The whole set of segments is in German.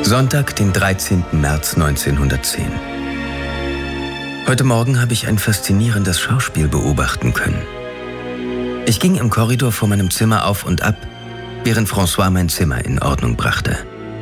Sonntag, den 13. März 1910. Heute Morgen habe ich ein faszinierendes Schauspiel beobachten können. Ich ging im Korridor vor meinem Zimmer auf und ab, während François mein Zimmer in Ordnung brachte.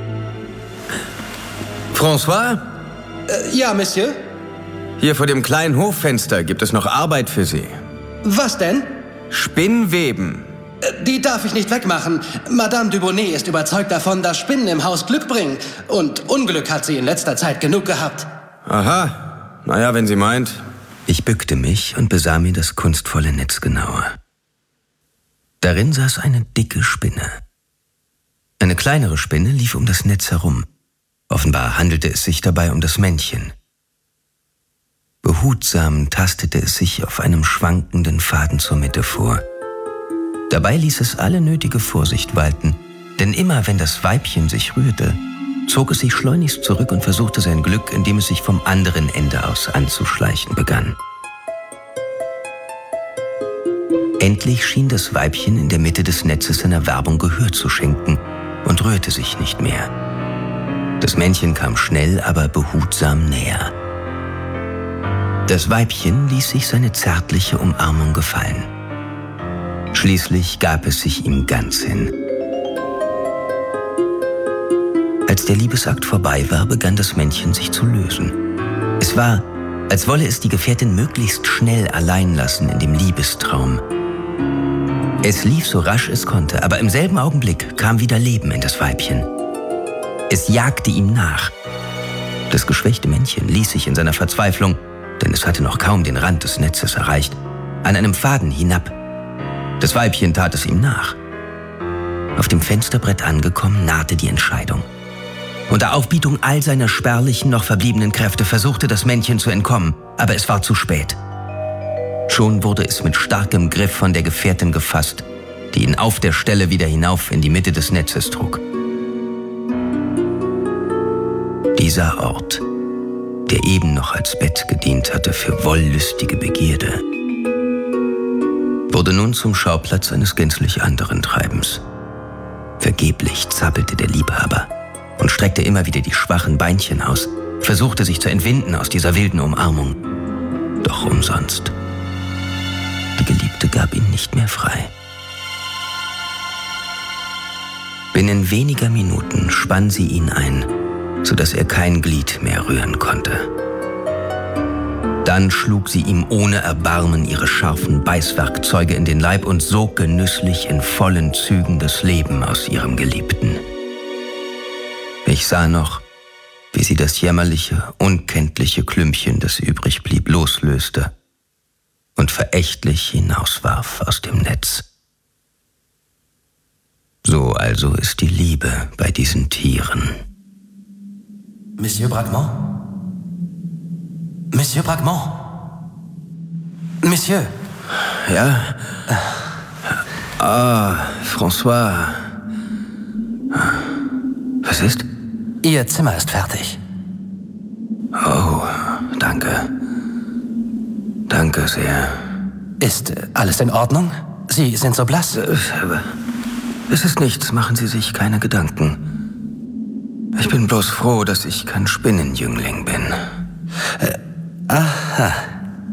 François? Ja, Monsieur? Hier vor dem kleinen Hoffenster gibt es noch Arbeit für Sie. Was denn? Spinnweben. Die darf ich nicht wegmachen. Madame Dubonnet ist überzeugt davon, dass Spinnen im Haus Glück bringen. Und Unglück hat sie in letzter Zeit genug gehabt. Aha. Naja, wenn sie meint. Ich bückte mich und besah mir das kunstvolle Netz genauer. Darin saß eine dicke Spinne. Eine kleinere Spinne lief um das Netz herum. Offenbar handelte es sich dabei um das Männchen. Behutsam tastete es sich auf einem schwankenden Faden zur Mitte vor. Dabei ließ es alle nötige Vorsicht walten, denn immer wenn das Weibchen sich rührte, zog es sich schleunigst zurück und versuchte sein Glück, indem es sich vom anderen Ende aus anzuschleichen begann. Endlich schien das Weibchen in der Mitte des Netzes seiner Werbung Gehör zu schenken und rührte sich nicht mehr. Das Männchen kam schnell, aber behutsam näher. Das Weibchen ließ sich seine zärtliche Umarmung gefallen. Schließlich gab es sich ihm ganz hin. Als der Liebesakt vorbei war, begann das Männchen sich zu lösen. Es war, als wolle es die Gefährtin möglichst schnell allein lassen in dem Liebestraum. Es lief so rasch es konnte, aber im selben Augenblick kam wieder Leben in das Weibchen. Es jagte ihm nach. Das geschwächte Männchen ließ sich in seiner Verzweiflung, denn es hatte noch kaum den Rand des Netzes erreicht, an einem Faden hinab. Das Weibchen tat es ihm nach. Auf dem Fensterbrett angekommen, nahte die Entscheidung. Unter Aufbietung all seiner spärlichen, noch verbliebenen Kräfte versuchte das Männchen zu entkommen, aber es war zu spät. Schon wurde es mit starkem Griff von der Gefährtin gefasst, die ihn auf der Stelle wieder hinauf in die Mitte des Netzes trug. Dieser Ort, der eben noch als Bett gedient hatte für wollüstige Begierde, wurde nun zum Schauplatz eines gänzlich anderen Treibens. Vergeblich zappelte der Liebhaber und streckte immer wieder die schwachen Beinchen aus, versuchte sich zu entwinden aus dieser wilden Umarmung. Doch umsonst. Die Geliebte gab ihn nicht mehr frei. Binnen weniger Minuten spann sie ihn ein, sodass er kein Glied mehr rühren konnte. Dann schlug sie ihm ohne Erbarmen ihre scharfen Beißwerkzeuge in den Leib und sog genüsslich in vollen Zügen das Leben aus ihrem Geliebten. Ich sah noch, wie sie das jämmerliche, unkenntliche Klümpchen, das übrig blieb, loslöste und verächtlich hinauswarf aus dem Netz. So also ist die Liebe bei diesen Tieren. Monsieur Bragmont? Monsieur Bragmont? Monsieur? Ja? François. Was ist? Ihr Zimmer ist fertig. Oh, danke. Danke sehr. Ist alles in Ordnung? Sie sind so blass. Es ist nichts, machen Sie sich keine Gedanken. Ich bin bloß froh, dass ich kein Spinnenjüngling bin. Aha.